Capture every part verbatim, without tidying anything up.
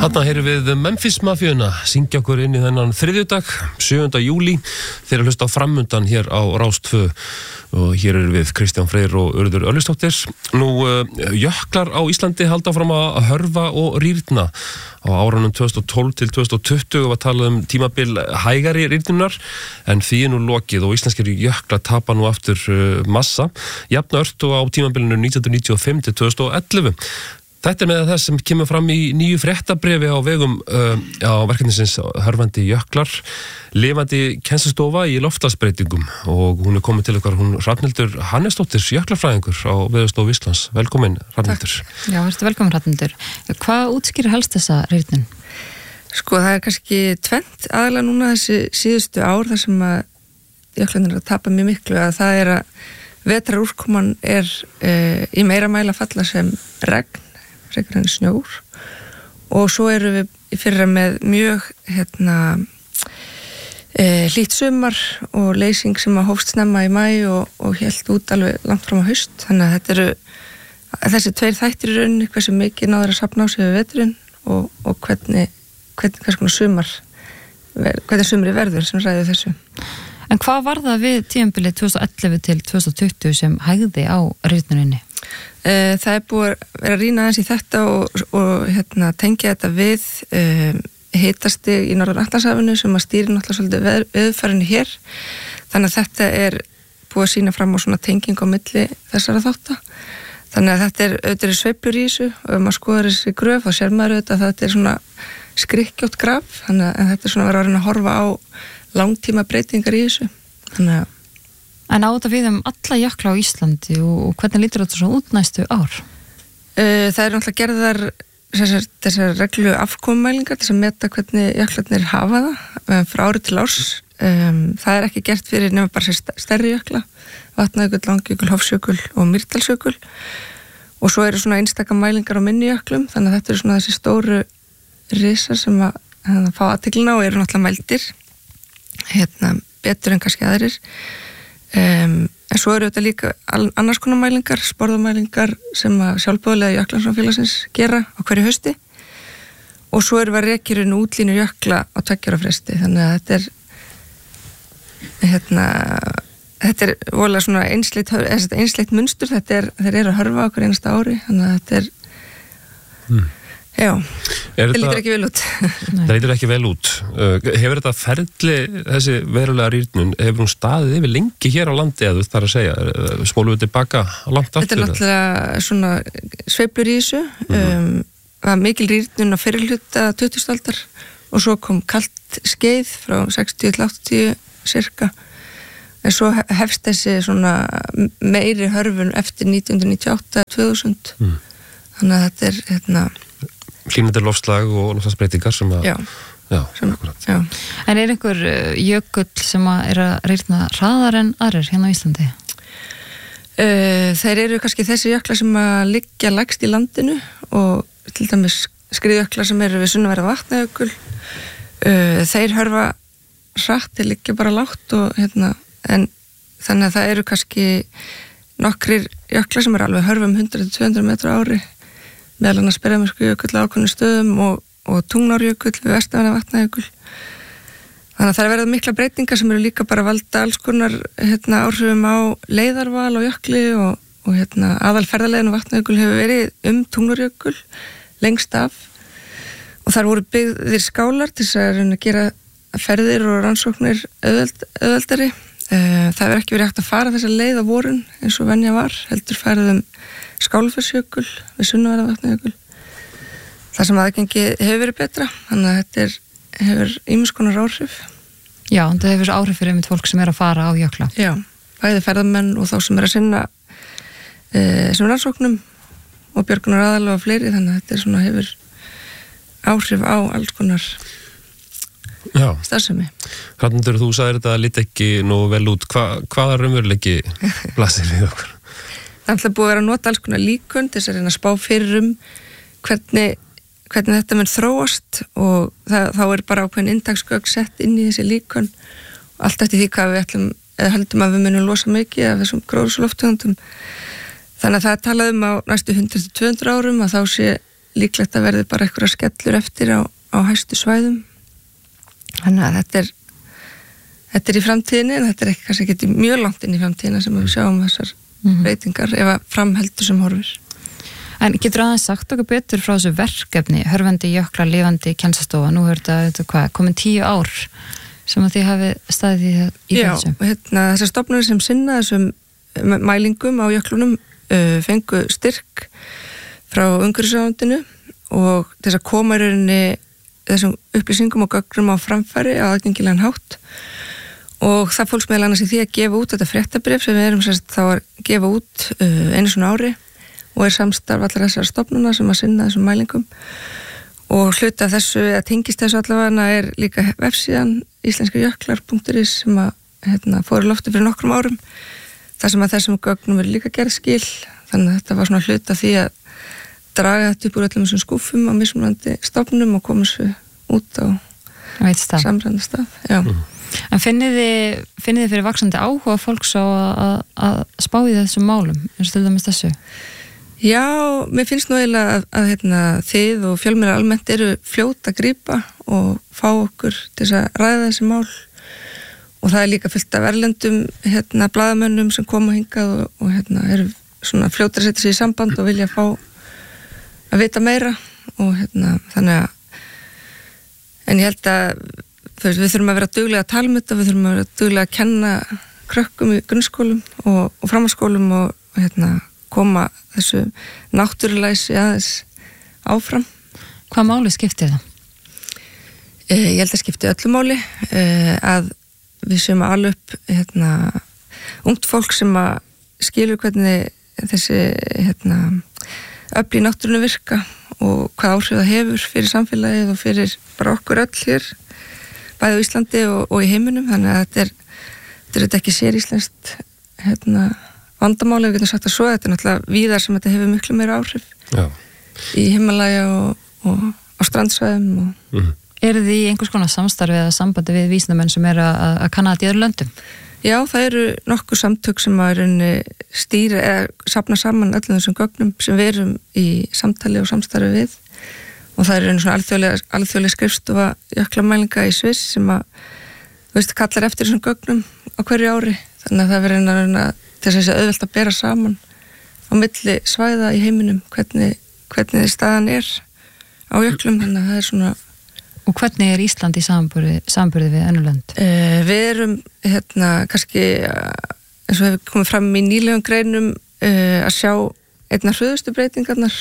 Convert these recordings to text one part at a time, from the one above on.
Þarna heyrum við Memphis Mafíuna syngja okkur inn í þennan þriðjudag, sjöunda júlí, þeir eru hlusta á framundan hér á Rás tvö og hér eru við Kristján Freyr og Urður Örlygsdóttir. Nú, jöklar á Íslandi halda fram að hörfa og rýrna. Á árunum tvö þúsund og tólf til tvö þúsund og tuttugu var talað um tímabil hægari rýrnunar, en því er nú lokið og íslenskir jöklar tapa nú aftur massa, jafn ört og á tímabilinu nítján hundruð níutíu og fimm til tvö þúsund og ellefu. Þetta er með þess sem kemur fram í nýju fréttabréfi á vegum uh, á verkefnisins Hörfandi jöklar, lifandi kennslustofa í loftslagsbreytingum, og hún er komið til okkar, hún Hrafnhildur Hannesdóttir, jöklafræðingur á Veðurstofu Íslands. Velkomin, Hrafnhildur. Já, verður velkomin, Hrafnhildur. Hvað útskýrir helst þessa rýrnun? Sko, það er kannski tvennt aðalega núna þessi síðustu ár þar sem að jöklarnir að tapa mjög miklu, að það er að vetrarúrkoman er uh, í meira mæla falla sem regn, frekar en snjór, og svo eru við í fyrra með mjög hérna e, hlýtt sumar og leysing sem að hófst snemma í maí og, og hélt út alveg langt fram á haust, þannig að þetta eru þessi tveir þættir í rauninni, hversu mikið náður að safna á sig við veturinn og, og hvernig, hvernig hvers konar sumar hvernig sumri verður sem ræður þessu. En hvað var það við tímabilið tvö þúsund og ellefu til tvö þúsund og tuttugu sem hægði á rýrnuninni? Það er búið að vera að rýna aðeins í þetta og, og hérna, tengja þetta við um, hitastig í Norður-Atlantshafinu sem að stýri náttúrulega svolítið veð, veðurfarinu hér. Þannig að þetta er búið að sýna fram á svona tenging á milli þessara þátta. Þannig að þetta er auðvitað sveiflur í þessu og ef maður skoðar þessi gröf þá sér maður auðvitað að þetta er svona skrykkjótt graf, þannig að þetta er svona verið að reyna að horfa á langtíma breytingar í þessu. Þannig að En á þetta við um alla jökla á Íslandi og, og hvernig lítur þetta svo út næstu ár? Uh, það er náttúrulega gerðar þessar, þessar reglu afkomumælingar til að meta hvernig jöklarnir hafa það um, frá ári til árs. Um, það er ekki gert fyrir nema bara sér stærri jökla, Vatnajökull, Langjökull, Hofsjökull og Mýrdalsjökull, og svo eru svona einstaka mælingar á minni jöklum, þannig að þetta eru svona þessi stóru risar sem að, að fá athygline og eru náttúrulega mældir hérna, betur en kannski aðrir. Um, en svo eru þetta líka annars konar mælingar, sporðamælingar sem að sjálfboðlega jöklansfélagsins gera á hverju hausti, og svo eru við rekirinn útlínur jökla á tveggja ára fresti, þannig að þetta er hérna þetta er voðalega svona einsleitt, einsleitt munstur, þetta er, þeir eru að hörfa okkur einasta ári, þannig að þetta er mm. já, það lítur ekki vel út. Það lítur ekki vel út. Hefur þetta ferli, þessi verulega rýrnun, hefur hún staðið yfir lengi hér á landi, eða þú þarf að segja, spólum við tilbaka langt aftur? Þetta er náttúrulega svona sveiflur í þessu, mm-hmm. um, var mikil rýrnun á fyrirhluta tuttugustu aldar og svo kom kalt skeið frá sextíu til áttatíu cirka, en svo hefst þessi svona meiri hörfun eftir nítján hundruð níutíu og átta til tvö þúsund, mm. þannig að þetta er hérna hlýnandi loftslag og loftslagsbreytingar sem að... Já. Já, sem akkurat. Já. En er einhver jökull sem að er að rýrna hraðar en aðrir hérna á Íslandi? Uh, þeir eru kannski þessi jöklar sem að liggja lægst í landinu og til dæmis skriðjöklar sem eru við sunnanverða Vatnajökull. Uh, þeir hörfa hratt, þeir liggja bara lágt og hérna, en þannig að það eru kannski nokkrir jöklar sem eru alveg hörfa um hundrað til tvö hundruð metra ári, meðal annars Berjamerkujökull á ákveðnum stöðum og, og Tungnárjökull við vestanverða Vatnajökull. Þannig að það er verið mikla breytingar sem eru líka bara að valda alls konar hérna, áhrifum á leiðarval og jökli og, og hérna, aðalferðarleiðin á Vatnajökull hefur verið um Tungnárjökull lengst af, og þar voru byggðir skálar til þess að reyna að gera ferðir og rannsóknir auðveld, auðveldari. Það hefur ekki verið hægt að fara þessa leið á vorun eins og venja var, heldur farið um Skálafellsjökull við sunnanverða Vatnajökull, þar sem aðgengi hefur verið betra, þannig að þetta er, hefur ýmiss konar áhrif. Já, en það hefur áhrif fyrir einmitt fólk sem er að fara á jökla. Já, bæði ferðamenn og þá sem er að sinna e, sem rannsóknum og björgunar aðalega og fleiri, þannig að þetta er svona hefur áhrif á alls konar starfsemi. Hrafnhildur, þú sagðir þetta lít ekki nú vel út. Hva, hvaða raunveruleiki blasir við okkur? Það er alltaf búið að vera að nota alls konar líkön til þess að reyna að spá fyrir um hvernig, hvernig þetta mun þróast, og það, þá er bara ákveðin inntaksgögn sett inn í þessi líkön og allt eftir því hvað við ætlum, eða höldum að við munum losa mikið af þessum gróðurhúsalofttegundum. Þannig að það er talað um á næstu hundrað til tvö hundruð árum að þá sé líklegt að verði bara einhverja skellur eftir á, á hæstu svæðum. Þannig að þetta er þetta er í framtíðinni, en þetta er ekki kannski ekki mjög langt inn í framtíðina sem við sjáum þessar mm-hmm. breytingar ef að framheldur sem horfir. En getur aðeins sagt okkur betur frá þessu verkefni, Hörfandi jöklar, lifandi kennslustofa, nú er þetta hvað, komin tíu ár sem að þið hafi staðið í, í Já, þessu? Já, hérna, þessar stofnanir sem sinna þessum mælingum á jöklunum uh, fengu styrk frá umhverfisráðuneytinu og þess að koma í rauninni þessum upplýsingum og gögnum á framfæri á aðgengilegan hátt og það fólks meðal annars í því að gefa út þetta fréttabréf sem við erum sérst þá að gefa út uh, einu svona ári og er samstarf allar þessar stofnuna sem að sinna þessum mælingum og hluta af þessu að tengist þessu allavega er líka vefsíðan íslenskirjöklar punktur is sem að hérna, fóru lofti fyrir nokkrum árum þar sem að þessum gögnum verið líka gerð skil þannig að þetta var svona hluta því að draga þetta upp úr öllum þessum skúfum á mismunandi stofnum og koma þessu út á samræðna stað. Já. Mm. En finnið þið, finnið þið fyrir vaxandi áhuga fólks á að, að spá í þessum málum eins og til dæmis þessu? Já, mér finnst nú eiginlega að, að hérna, þið og fjölmiðlar almennt eru fljót að grípa og fá okkur til þess að ræða þessi mál og það er líka fullt af erlendum hérna, blaðamönnum sem koma hingað og, og hérna, eru svona fljótar að setja sig í samband og vilja fá að vita meira og hérna, þannig að en ég held að veist, við þurfum að vera duglega að tala um þetta, við þurfum að vera duglega að kenna krökkum í grunnskólum og, og framhaldsskólum og, og hérna, koma þessu náttúrulæsi aðeins áfram. Hvað máli skiptir það? Eh, ég held að skipti öllu máli eh, að við séum að ala upp hérna, ungt fólk sem að skilur hvernig þessi hérna, öfl í náttúrunni virka og hvað áhrif það hefur fyrir samfélagið og fyrir bara okkur öll hér bæði á Íslandi og, og í heiminum þannig að þetta er, þetta er ekki sér íslenskt hérna, vandamáli, við getum sagt að svo þetta er náttúrulega víðar sem þetta hefur miklu meira áhrif Já. Í Himalaya og, og á strandsvæðum og... mm. Eru þið í einhvers konar samstarfi eða sambandi við vísindamenn sem eru að, að kanna þetta í öðru löndum? Já, það eru nokkuð samtök sem að stýra eða safna saman öllum þessum gögnum sem við erum í samtali og samstarfi við og það eru svona alþjóðlega, alþjóðlega skrifstofa jöklamælinga í Sviss sem að veist, kallar eftir þessum gögnum á hverju ári þannig að það verður einhverjana til þess að auðvelt að bera saman á milli svæða í heiminum hvernig, hvernig staðan er á jöklum þannig að það er svona Og hvernig er Ísland í samanburði, samanburði við önnur lönd? Uh, við erum hérna kannski eins og hefur komið fram í nýlegum greinum uh, að sjá einna hröðustu breytingarnar.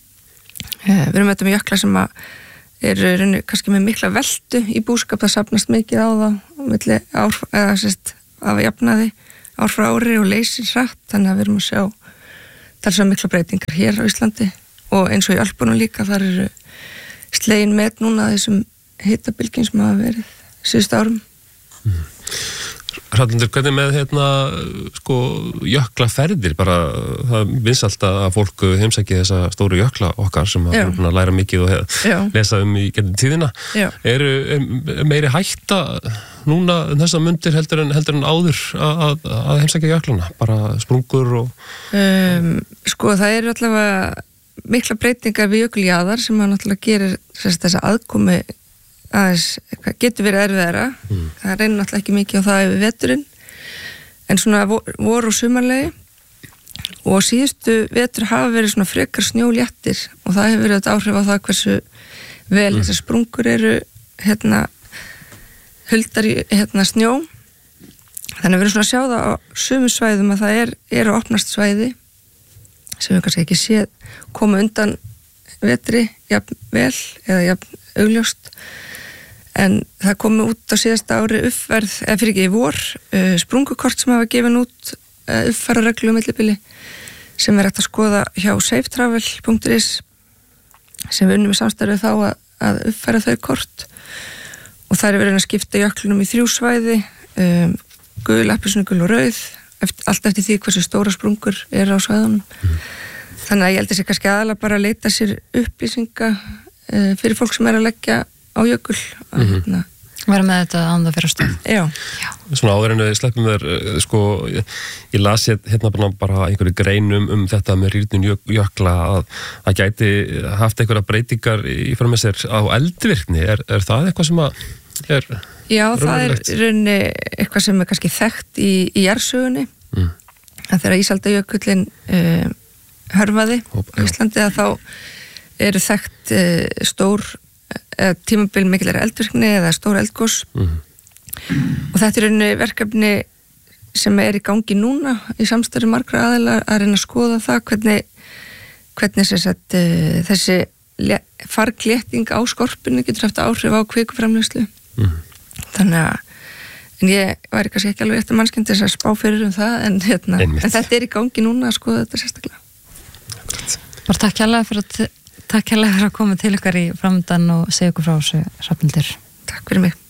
Uh, við erum þetta með jökla sem að eru raunni, kannski með mikla veltu í búskap, það safnast mikið á það milli ár, eða sérst af jafnaði ár frá ári og leysir hratt, þannig að við erum að sjá þessar mikla breytingar hér á Íslandi og eins og í Alpunum líka þar eru slegin með núna þessum hitabilgjum sem hafa verið síðust árum. Mm. Hrafnhildur, hvernig með hérna, sko, jöklaferðir, bara það vinsælt að fólk heimsæki þessa stóru jökla okkar sem að, að læra mikið og hef, lesa um í gegnum tíðina. Eru er meiri hætta núna þessa mundir heldur en, heldur en áður að, að heimsækja jöklana? Bara sprungur og... Um, sko, það eru allavega mikla breytingar við jökuljaðar sem að náttúrulega gerir þess að aðkomi aðeins getur verið erfiðara mm. það reynir náttúrulega ekki mikið á það yfir veturinn en svona vor og sumarlegi og síðustu vetur hafa verið svona frekar snjóléttir og það hefur verið áhrif á það hversu vel mm. þessar sprungur eru hérna huldar í hérna snjó þannig að við erum svona að sjá það á sömu svæðum að það er, er að opnast svæði sem við kannski ekki séð koma undan vetri jafn vel eða jafn augljóst en það komi út á síðasta ári uppverð, eða fyrir ekki í vor uh, sprungukort sem hafa gefin út uh, uppfærareglu um millibili sem er hægt að skoða hjá safetravel punktur is sem við unnum í samstarfið þá að, að uppfæra þau kort og það er verið að skipta jöklunum í þrjú svæði um, gul, appelsínu, gul og rauð eftir, allt eftir því hversu stóra sprungur er á svæðunum mm. þannig að ég held að sé kannski aðalega bara að leita sér upplýsinga uh, fyrir fólk sem er að leggja á jökul að, mm-hmm. vera með þetta án það fyrir að stöð. Já. Já. Svona áður en við sleppum þér, sko, ég, ég las hérna bara, bara einhverju greinum um þetta með rýrnun jökla að það gæti haft einhverja breytingar í fyrir með sér á eldvirkni. Er, er það eitthvað sem að er Já, það er í rauninni eitthvað sem er kannski þekkt í, í jarðsögunni. Mm. Að þegar ísaldajökullin uh, hörfaði á Íslandi að þá eru þekkt uh, stór uh, tímabil mikilvæg eldvirkni eða stór eldgos. Mm. Og þetta er rauninni verkefni sem er í gangi núna í samstarfi margra aðila að reyna að skoða það hvernig, hvernig sagt, uh, þessi farglétting á skorpinu getur haft áhrif á kvikuframleiðslu. Mm. Þannig að en ég væri kannski ekki alveg eftir mannskjönd þess að spá fyrir um það en, hérna, en þetta er í gangi núna að skoða þetta sérstaklega. Bara takk hérlega fyrir að, takk hérlega fyrir að koma til ykkar í framöndan og segja ykkur frá þessu, Hrafnhildur. Takk fyrir mig.